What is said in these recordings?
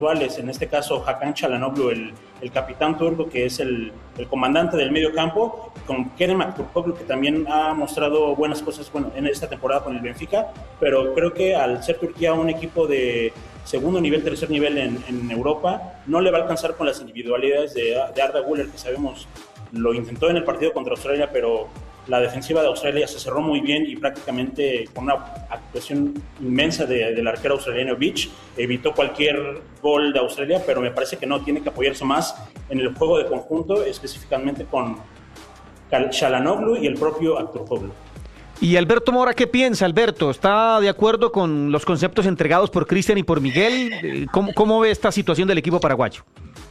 en este caso Hakan Çalhanoğlu, el capitán turco, que es el comandante del medio campo, con Kerem Aktürkoğlu, que también ha mostrado buenas cosas en esta temporada con el Benfica, pero creo que al ser Turquía un equipo de segundo nivel, tercer nivel en Europa, no le va a alcanzar con las individualidades de Arda Güler, que sabemos lo intentó en el partido contra Australia, pero la defensiva de Australia se cerró muy bien y prácticamente con una actuación inmensa del arquero australiano Beach evitó cualquier gol de Australia, pero me parece que no, tiene que apoyarse más en el juego de conjunto, específicamente con Çalhanoğlu y el propio Aktürkoğlu. ¿Y Alberto Mora qué piensa, Alberto? ¿Está de acuerdo con los conceptos entregados por Cristian y por Miguel? ¿Cómo ve esta situación del equipo paraguayo?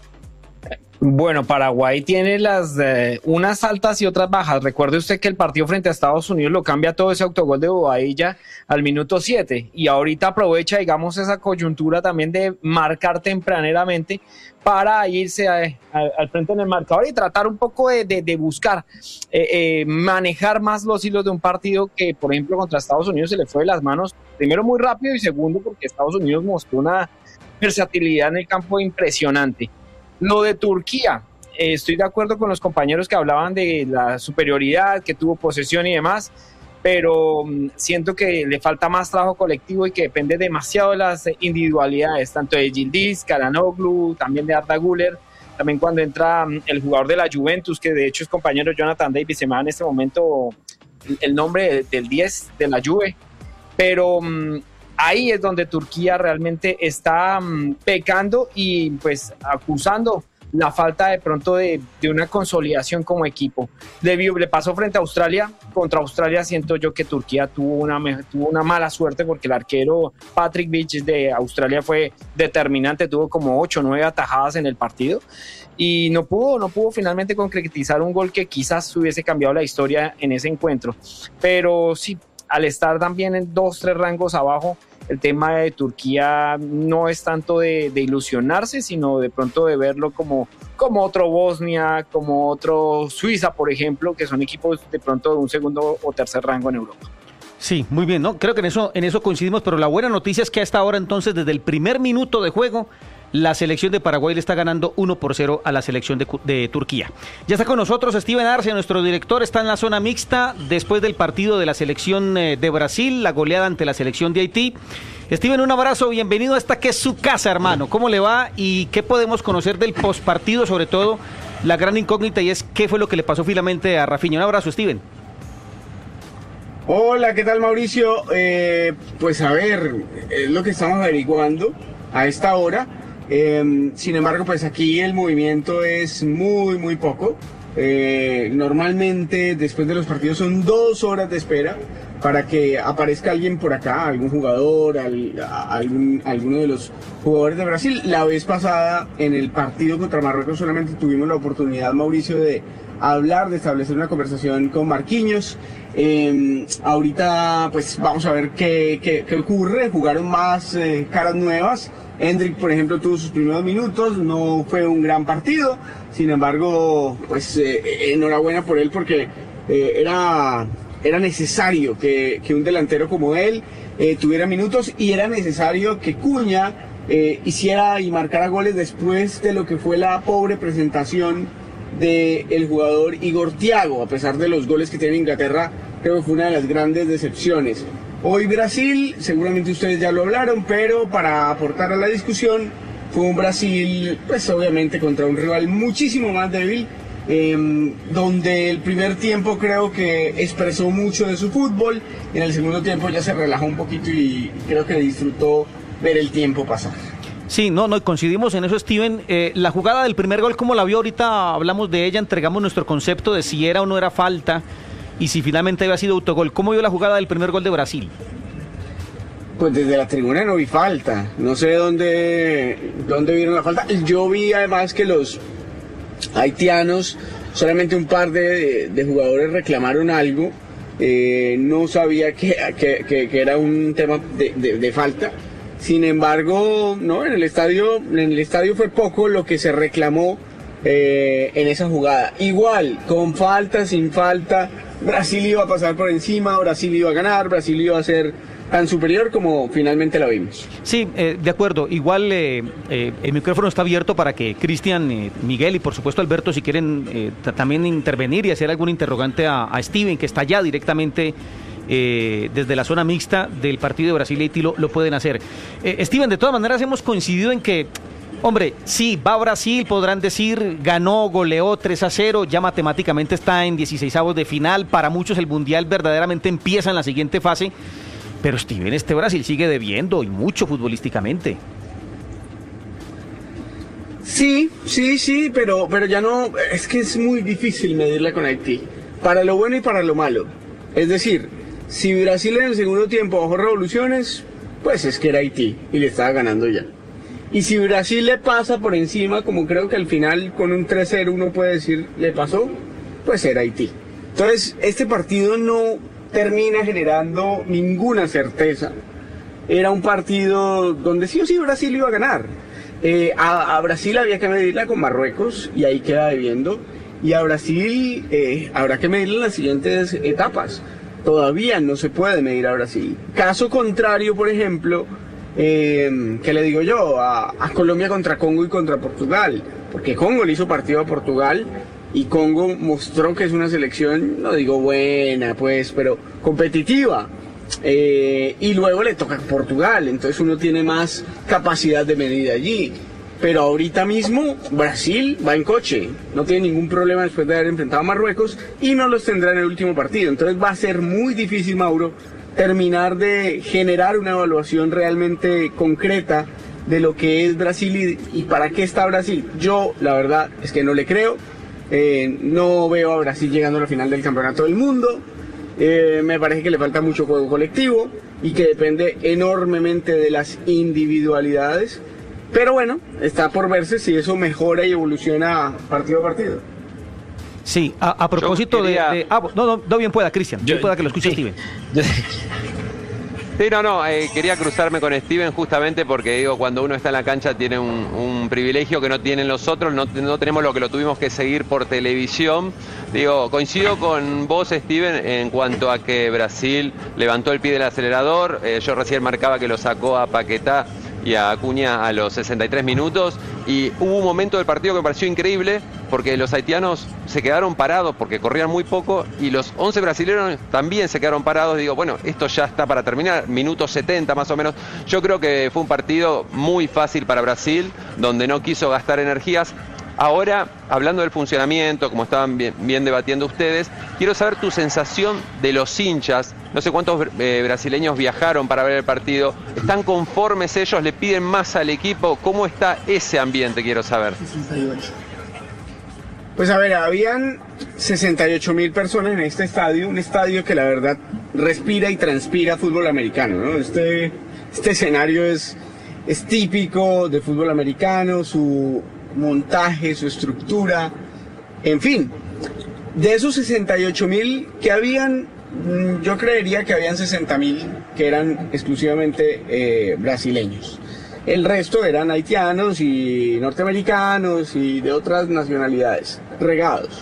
Bueno, Paraguay tiene unas altas y otras bajas. Recuerde usted que el partido frente a Estados Unidos lo cambia todo ese autogol de Bobadilla al minuto 7 y ahorita aprovecha, digamos, esa coyuntura también de marcar tempraneramente para irse al frente en el marcador y tratar un poco de buscar manejar más los hilos de un partido que, por ejemplo, contra Estados Unidos se le fue de las manos, primero muy rápido y segundo porque Estados Unidos mostró una versatilidad en el campo impresionante. Lo de Turquía, estoy de acuerdo con los compañeros que hablaban de la superioridad, que tuvo posesión y demás, pero siento que le falta más trabajo colectivo y que depende demasiado de las individualidades, tanto de Yildiz, Çalhanoğlu, también de Arda Güler, también cuando entra el jugador de la Juventus, que de hecho es compañero Jonathan Davis, se me da en este momento el nombre del 10 de la Juve, pero ahí es donde Turquía realmente está pecando y pues acusando la falta de pronto de una consolidación como equipo. Le pasó frente a Australia. Contra Australia siento yo que Turquía tuvo una mala suerte porque el arquero Patrick Beach de Australia fue determinante, tuvo como 8 o 9 atajadas en el partido y no pudo finalmente concretizar un gol que quizás hubiese cambiado la historia en ese encuentro. Pero sí, al estar también en 2-3 rangos abajo, el tema de Turquía no es tanto de ilusionarse, sino de pronto de verlo como otro Bosnia, como otro Suiza, por ejemplo, que son equipos de pronto de un segundo o tercer rango en Europa. Sí, muy bien, ¿no? Creo que en eso coincidimos, pero la buena noticia es que hasta ahora entonces, desde el primer minuto de juego, la selección de Paraguay le está ganando 1-0 a la selección de Turquía. Ya está con nosotros Steven Arce, nuestro director, está en la zona mixta después del partido de la selección de Brasil, la goleada ante la selección de Haití. Steven, un abrazo, bienvenido a esta que es su casa, hermano. ¿Cómo le va y qué podemos conocer del postpartido? Sobre todo, la gran incógnita y es qué fue lo que le pasó finalmente a Rafinha. Un abrazo, Steven. Hola, ¿qué tal, Mauricio? Pues a ver, es lo que estamos averiguando a esta hora. Sin embargo, pues aquí el movimiento es muy poco. Normalmente después de los partidos son 2 horas de espera para que aparezca alguien por acá, algún jugador, alguno de los jugadores de Brasil. La vez pasada en el partido contra Marruecos solamente tuvimos la oportunidad, Mauricio, de hablar, de establecer una conversación con Marquinhos. Ahorita pues vamos a ver qué ocurre. Jugaron más caras nuevas. Endrick, por ejemplo, tuvo sus primeros minutos, no fue un gran partido, sin embargo, pues enhorabuena por él porque era necesario que un delantero como él tuviera minutos y era necesario que Cunha hiciera y marcara goles después de lo que fue la pobre presentación del jugador Igor Thiago. A pesar de los goles que tiene Inglaterra, creo que fue una de las grandes decepciones. Hoy Brasil, seguramente ustedes ya lo hablaron, pero para aportar a la discusión, fue un Brasil, pues obviamente contra un rival muchísimo más débil, donde el primer tiempo creo que expresó mucho de su fútbol, y en el segundo tiempo ya se relajó un poquito y creo que disfrutó ver el tiempo pasar. Sí, no, coincidimos en eso, Steven. La jugada del primer gol, como la vio ahorita, hablamos de ella, entregamos nuestro concepto de si era o no era falta, y si finalmente había sido autogol. ¿Cómo vio la jugada del primer gol de Brasil? Pues desde la tribuna no vi falta, no sé dónde vieron la falta. Yo vi además que los haitianos, solamente un par de jugadores reclamaron algo, no sabía que era un tema de falta. Sin embargo, no, en el estadio fue poco lo que se reclamó en esa jugada. Igual, con falta, sin falta, Brasil iba a pasar por encima, Brasil iba a ganar, Brasil iba a hacer tan superior como finalmente la vimos. Sí, de acuerdo. Igual el micrófono está abierto para que Cristian, Miguel y por supuesto Alberto, si quieren también intervenir y hacer algún interrogante a Steven, que está ya directamente desde la zona mixta del partido de Brasil y Haití, lo pueden hacer. Steven, de todas maneras hemos coincidido en que, hombre, sí, va a Brasil, podrán decir, ganó, goleó 3-0, ya matemáticamente está en 16avos de final. Para muchos el Mundial verdaderamente empieza en la siguiente fase. Pero Steven, este Brasil sigue debiendo y mucho futbolísticamente. Sí, pero ya no, es que es muy difícil medirla con Haití, para lo bueno y para lo malo. Es decir, si Brasil en el segundo tiempo bajó revoluciones, pues es que era Haití y le estaba ganando ya. Y si Brasil le pasa por encima, como creo que al final con un 3-0 uno puede decir le pasó, pues era Haití. Entonces, este partido no termina generando ninguna certeza. Era un partido donde sí o sí Brasil iba a ganar. A Brasil había que medirla con Marruecos y ahí queda debiendo. Y a Brasil habrá que medirla en las siguientes etapas. Todavía no se puede medir a Brasil. Caso contrario, por ejemplo, ¿qué le digo yo? A Colombia contra Congo y contra Portugal. Porque Congo le hizo partido a Portugal y Congo mostró que es una selección, no digo buena, pues, pero competitiva. Y luego le toca a Portugal, entonces uno tiene más capacidad de medida allí. Pero ahorita mismo Brasil va en coche, no tiene ningún problema después de haber enfrentado a Marruecos y no los tendrá en el último partido. Entonces va a ser muy difícil, Mauro, terminar de generar una evaluación realmente concreta de lo que es Brasil y para qué está Brasil. Yo, la verdad, es que no le creo. No veo a Brasil llegando a la final del Campeonato del Mundo. Me parece que le falta mucho juego colectivo y que depende enormemente de las individualidades. Pero bueno, está por verse si eso mejora y evoluciona partido a partido. Sí, a propósito no bien pueda, Cristian, bien pueda que lo escuche Steven. Sí, quería cruzarme con Steven justamente porque digo, cuando uno está en la cancha tiene un privilegio que no tienen los otros, no tenemos lo que lo tuvimos que seguir por televisión. Digo, coincido con vos, Steven, en cuanto a que Brasil levantó el pie del acelerador. Yo recién marcaba que lo sacó a Paquetá y a Acuña a los 63 minutos y hubo un momento del partido que me pareció increíble porque los haitianos se quedaron parados porque corrían muy poco y los 11 brasileños también se quedaron parados. Digo, bueno, esto ya está para terminar, minuto 70 más o menos. Yo creo que fue un partido muy fácil para Brasil, donde no quiso gastar energías. Ahora, hablando del funcionamiento, como estaban bien debatiendo ustedes, quiero saber tu sensación de los hinchas. No sé cuántos brasileños viajaron para ver el partido. ¿Están conformes ellos? ¿Le piden más al equipo? ¿Cómo está ese ambiente? Quiero saber. Pues a ver, habían 68.000 personas en este estadio, un estadio que la verdad respira y transpira fútbol americano, ¿no? Este escenario es típico de fútbol americano, su montaje, su estructura, en fin. De esos 68.000 que habían, yo creería que habían 60.000 que eran exclusivamente brasileños. El resto eran haitianos y norteamericanos y de otras nacionalidades, regados.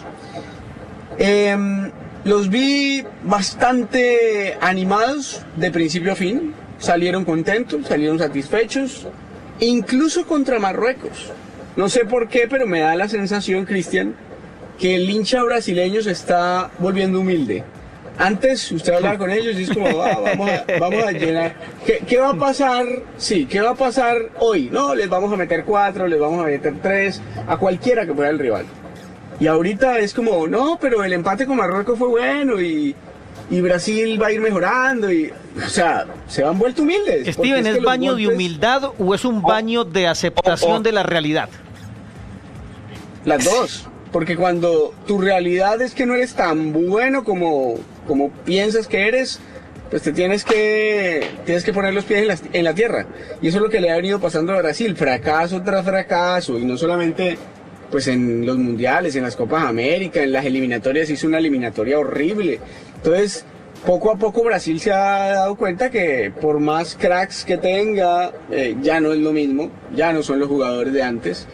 Los vi bastante animados de principio a fin, salieron contentos, salieron satisfechos, incluso contra Marruecos. No sé por qué, pero me da la sensación, Cristian, que el hincha brasileño se está volviendo humilde. Antes usted hablaba con ellos y es como, vamos a llenar. ¿Qué va a pasar? Sí, ¿qué va a pasar hoy? No, les vamos a meter 4, les vamos a meter 3, a cualquiera que fuera el rival. Y ahorita es como, no, pero el empate con Marruecos fue bueno y Brasil va a ir mejorando o sea, se han vuelto humildes. Steven, ¿es baño de humildad o es un baño de aceptación de la realidad? Las dos, porque cuando tu realidad es que no eres tan bueno como piensas que eres, pues tienes que poner los pies en la tierra. Y eso es lo que le ha venido pasando a Brasil, fracaso tras fracaso, y no solamente pues en los mundiales, en las Copas América, en las eliminatorias, hizo una eliminatoria horrible. Entonces, poco a poco Brasil se ha dado cuenta que por más cracks que tenga, ya no es lo mismo, ya no son los jugadores de antes.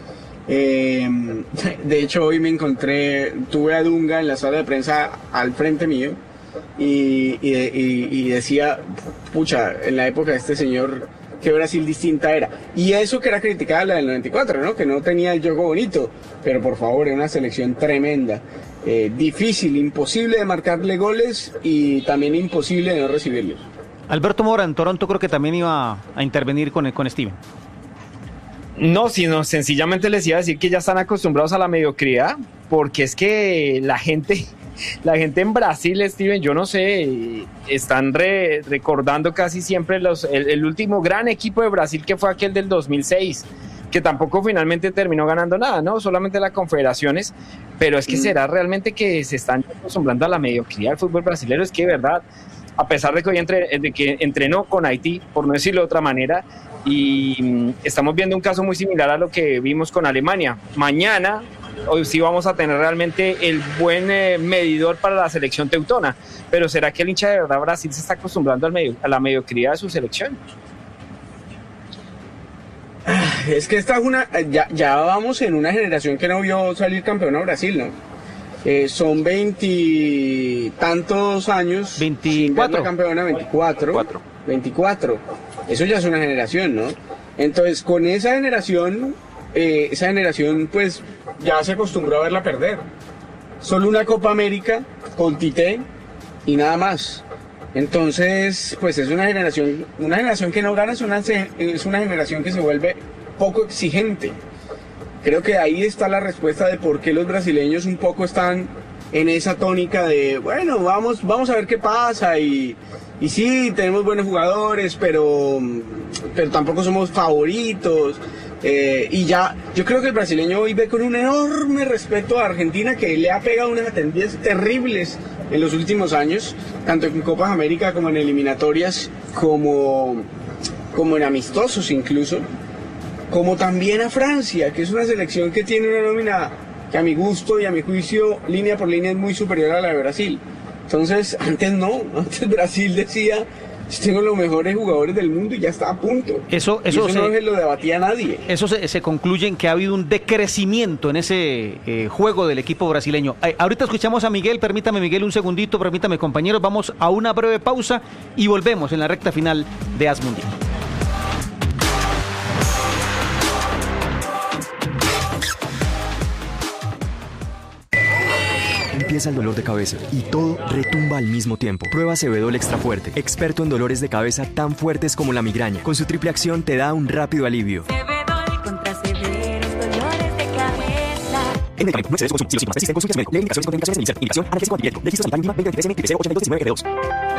De hecho, hoy tuve a Dunga en la sala de prensa al frente mío, y decía, pucha, en la época de este señor, qué Brasil distinta era. Y eso que era criticada la del 94, ¿no? Que no tenía el juego bonito, pero por favor, era una selección tremenda. Difícil, imposible de marcarle goles y también imposible de no recibirlos. Alberto Mora en Toronto creo que también iba a intervenir con Steven. No, sino sencillamente les iba a decir que ya están acostumbrados a la mediocridad, porque es que la gente en Brasil, Steven, yo no sé, están recordando casi siempre el último gran equipo de Brasil, que fue aquel del 2006, que tampoco finalmente terminó ganando nada, ¿no? Solamente las confederaciones, pero es que será realmente que se están acostumbrando a la mediocridad del fútbol brasileño. Es que, de verdad, a pesar de que hoy entrenó con Haití, por no decirlo de otra manera, y estamos viendo un caso muy similar a lo que vimos con Alemania. Mañana, hoy sí vamos a tener realmente el buen medidor para la selección teutona, pero ¿será que el hincha de verdad Brasil se está acostumbrando a la mediocridad de su selección? Es que esta es ya vamos en una generación que no vio salir campeón a Brasil, ¿no? Son 20 tantos años. 24. Campeona, 24. Eso ya es una generación, ¿no? Entonces, con esa generación pues ya se acostumbró a verla perder. Solo una Copa América con Tite y nada más. Entonces, pues es una generación que no gana, es una generación que se vuelve poco exigente. Creo que ahí está la respuesta de por qué los brasileños un poco están en esa tónica de, bueno, vamos a ver qué pasa y sí, tenemos buenos jugadores, pero tampoco somos favoritos. Y ya, yo creo que el brasileño hoy ve con un enorme respeto a Argentina, que le ha pegado unas atendidas terribles en los últimos años, tanto en Copas América como en eliminatorias, como en amistosos incluso, como también a Francia, que es una selección que tiene una nómina que a mi gusto y a mi juicio, línea por línea, es muy superior a la de Brasil. Entonces, antes Brasil decía, tengo los mejores jugadores del mundo y ya está a punto. Eso no se lo debatía nadie. Eso se concluye en que ha habido un decrecimiento en ese juego del equipo brasileño. Ahorita escuchamos a Miguel, permítame Miguel un segundito, permítame compañeros, vamos a una breve pausa y volvemos en la recta final de AS Mundial. Empieza el dolor de cabeza y todo retumba al mismo tiempo. Prueba Cebedol Extra Fuerte, experto en dolores de cabeza tan fuertes como la migraña. Con su triple acción te da un rápido alivio. Cebedol contra severos dolores de cabeza. En medicamento, no excedes su consumo. Si los síntomas persisten, consulte a su médico. Lee indicaciones y contraindicaciones de iniciación, indicación, analgésico antibiótico. Registro sanitario mínima 2023 M, 82 19 G2.